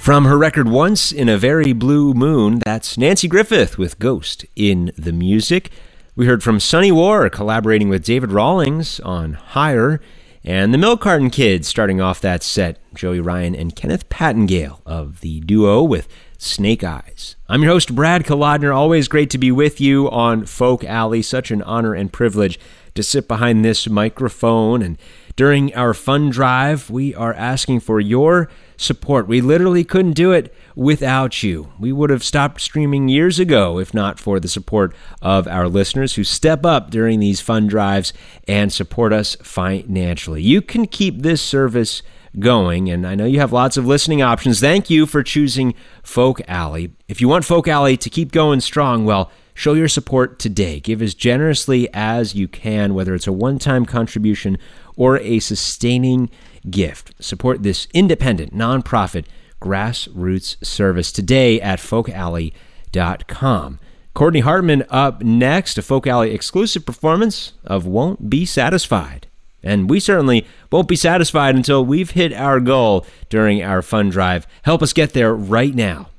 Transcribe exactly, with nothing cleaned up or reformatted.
From her record Once in a Very Blue Moon, that's Nanci Griffith with Ghost in the Music. We heard from Sunny War collaborating with David Rawlings on Higher, and the Milk Carton Kids starting off that set, Joey Ryan and Kenneth Pattengale of the duo with Snake Eyes. I'm your host, Brad Kolodner. Always great to be with you on Folk Alley. Such an honor and privilege to sit behind this microphone. And during our fund drive, we are asking for your support. We literally couldn't do it without you. We would have stopped streaming years ago if not for the support of our listeners who step up during these fund drives and support us financially. You can keep this service going, and I know you have lots of listening options. Thank you for choosing Folk Alley. If you want Folk Alley to keep going strong, well, show your support today. Give as generously as you can, whether it's a one-time contribution or a sustaining gift. Support this independent, nonprofit, grassroots service today at folk alley dot com. Courtney Hartman up next, a Folk Alley exclusive performance of Won't Be Satisfied. And we certainly won't be satisfied until we've hit our goal during our fund drive. Help us get there right now.